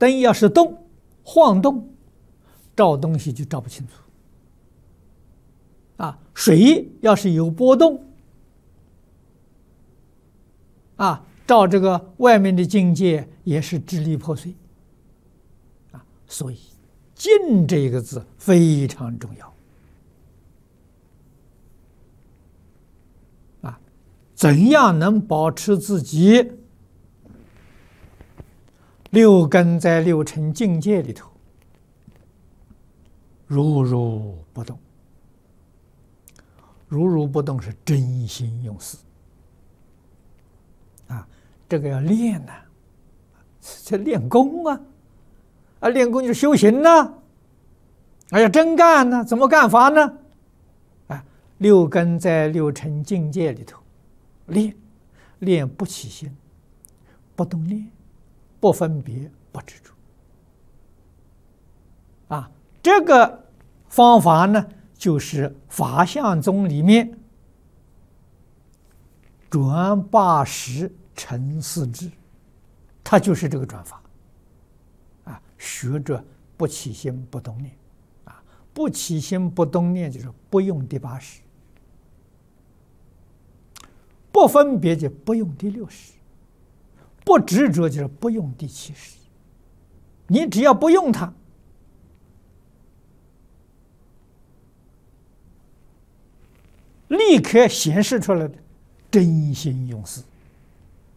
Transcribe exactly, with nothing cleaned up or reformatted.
灯要是动、晃动，照东西就照不清楚。啊，水要是有波动，啊，照这个外面的境界也是支离破碎。啊，所以“静”这个字非常重要。啊，怎样能保持自己六根在六尘境界里头如如不动？如如不动是真心用事啊，这个要练呐、啊，这练功啊，啊，练功就是修行呐、啊，哎呀，真干呢、啊，怎么干法呢？啊，六根在六尘境界里头练，练不起心，不动念，不分别，不执着。啊，这个方法呢，就是法相宗里面转八识成四智，它就是这个转法。啊，学着不起心不动念，啊，不起心不动念就是不用第八识，不分别就不用第六识，不执着就是不用第七识。你只要不用它，立刻显示出来的真心用事。